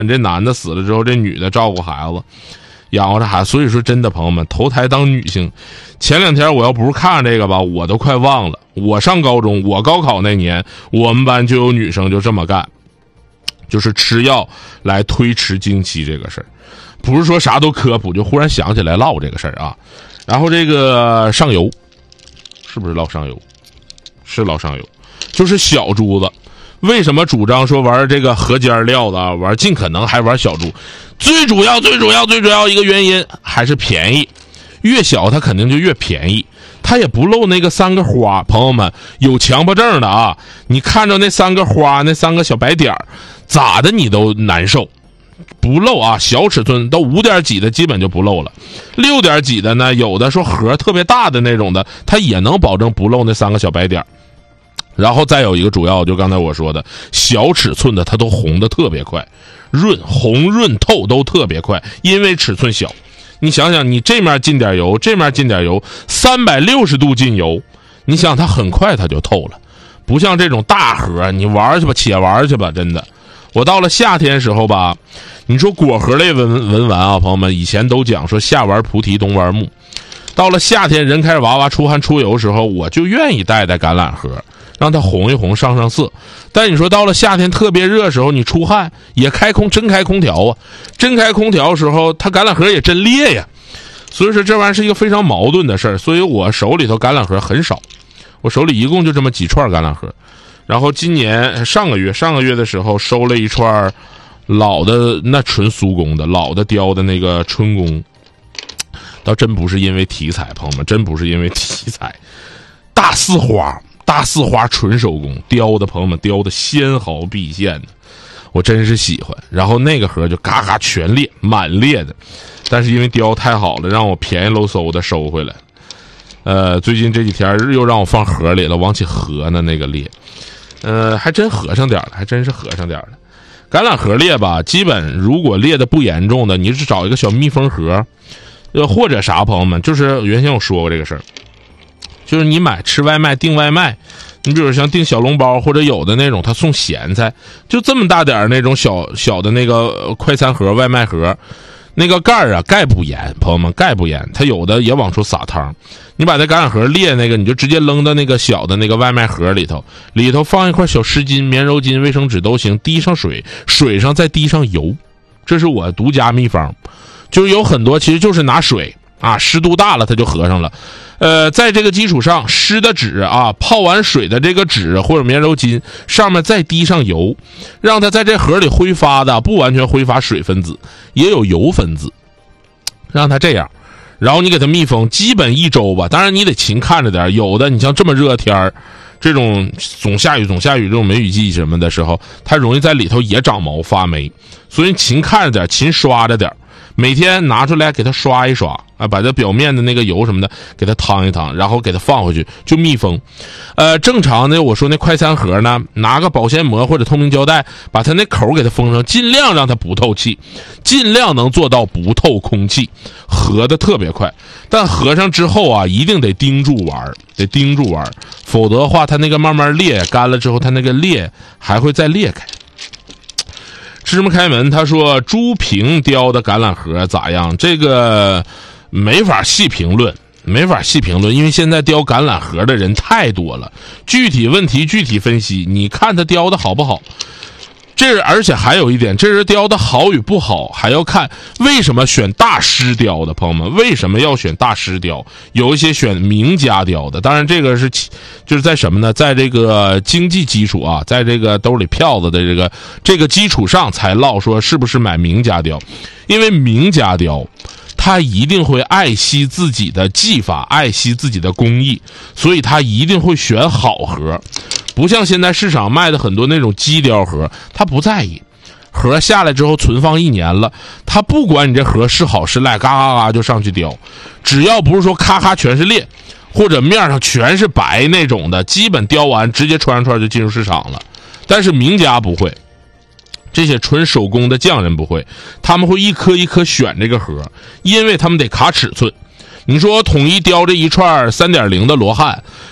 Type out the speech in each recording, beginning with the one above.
这男的死了之后，这女的照顾孩子，养活这孩子。所以说真的朋友们，投胎当女性，前2天我要不是看这个吧，我都快忘了。我上高中，我高考那年，我们班就有女生就这么干，就是吃药来推迟经期这个事儿。不是说啥都科普，就忽然想起来唠这个事儿啊。然后这个上游，是不是唠上游？是唠上游，就是小珠子。为什么主张说玩这个河间料的啊，玩尽可能还玩小猪？最主要一个原因还是便宜，越小它肯定就越便宜，它也不露那个3个花。朋友们，有强迫症的啊，你看着那3个花，那3个小白点咋的你都难受。不漏啊，小尺寸到5点几的基本就不漏了，6点几的呢，有的说盒特别大的那种的，它也能保证不漏那3个小白点。然后再有一个主要，就刚才我说的，小尺寸的它都红的特别快，红润透都特别快，因为尺寸小。你想想，你这面进点油，这面进点油，360度进油，你想它很快它就透了，不像这种大盒，你玩去吧，且玩去吧，真的。我到了夏天时候吧，你说果核类文玩啊，朋友们以前都讲说夏玩菩提冬玩木，到了夏天人开始哇哇出汗出油时候，我就愿意带橄榄核，让它红一红上色。但你说到了夏天特别热时候，你出汗也真开空调啊，真开空调时候它橄榄核也真烈呀。所以说这玩意儿是一个非常矛盾的事儿，所以我手里头橄榄核很少，我手里一共就这么几串橄榄核。然后今年上个月的时候收了一串老的，那纯苏工的老的雕的那个春宫，倒真不是因为题材，朋友们真不是因为题材，大四花纯手工雕的，朋友们雕的纤毫毕现的，我真是喜欢。然后那个盒就嘎嘎全裂满裂的，但是因为雕太好了，让我便宜喽嗖的收回来。最近这几天又让我放盒里了，往起合呢那个裂。还真合上点了，还真是合上点了。橄榄核裂吧，基本如果裂的不严重的，你只找一个小密封盒，或者啥，朋友们，就是原先我说过这个事儿，就是你吃外卖订外卖，你比如像订小笼包或者有的那种他送咸菜，就这么大点那种小的那个快餐盒外卖盒，那个盖啊盖不严，朋友们盖不严，它有的也往出撒汤。你把那橄榄核裂那个，你就直接扔到那个小的那个外卖盒里头放一块小湿巾、棉柔巾、卫生纸都行，滴上水，水上再滴上油，这是我独家秘方。就是有很多其实就是拿水啊，湿度大了它就合上了。在这个基础上，湿的纸啊，泡完水的这个纸或者棉柔巾上面再滴上油，让它在这盒里挥发的不完全挥发水分子，也有油分子，让它这样。然后你给它密封，基本1周吧。当然你得勤看着点，有的你像这么热天儿，这种总下雨这种梅雨季什么的时候，它容易在里头也长毛发霉，所以勤看着点，勤刷着点。每天拿出来给它刷一刷啊，把这表面的那个油什么的给它烫一烫，然后给它放回去就密封。正常的我说那快餐盒呢，拿个保鲜膜或者透明胶带把它那口给它封上，尽量让它不透气，尽量能做到不透空气，合的特别快。但合上之后啊，一定得盯住玩，否则的话它那个慢慢裂干了之后，它那个裂还会再裂开。芝麻开门他说朱平雕的橄榄核咋样？这个没法细评论，因为现在雕橄榄核的人太多了，具体问题具体分析，你看他雕的好不好。而且还有一点，这人雕的好与不好还要看为什么选大师雕的。朋友们，为什么要选大师雕？有一些选名家雕的，当然这个是就是在什么呢？在这个经济基础啊，在这个兜里票子的这个基础上才唠说是不是买名家雕。因为名家雕他一定会爱惜自己的技法，爱惜自己的工艺，所以他一定会选好盒。不像现在市场卖的很多那种机雕盒，他不在意，盒下来之后存放1年了，他不管你这盒是好是赖，嘎嘎嘎就上去雕，只要不是说咔咔全是裂，或者面上全是白那种的，基本雕完直接穿上串就进入市场了。但是名家不会，这些纯手工的匠人不会，他们会一颗一颗选这个盒，因为他们得卡尺寸。你说统一雕这一串 3.0 的罗汉，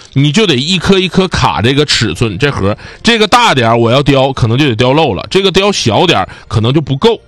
你就得一颗一颗卡这个尺寸，这盒这个大点我要雕可能就得雕漏了，这个雕小点可能就不够。